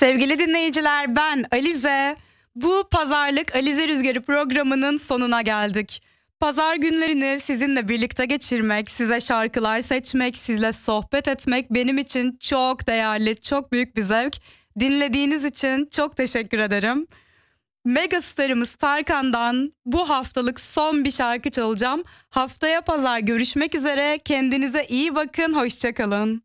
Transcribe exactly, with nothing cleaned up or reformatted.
Sevgili dinleyiciler, ben Alize. Bu pazarlık Alize Rüzgarı programının sonuna geldik. Pazar günlerini sizinle birlikte geçirmek, size şarkılar seçmek, sizle sohbet etmek benim için çok değerli, çok büyük bir zevk. Dinlediğiniz için çok teşekkür ederim. Megastarımız Tarkan'dan bu haftalık son bir şarkı çalacağım. Haftaya pazar görüşmek üzere. Kendinize iyi bakın, hoşça kalın.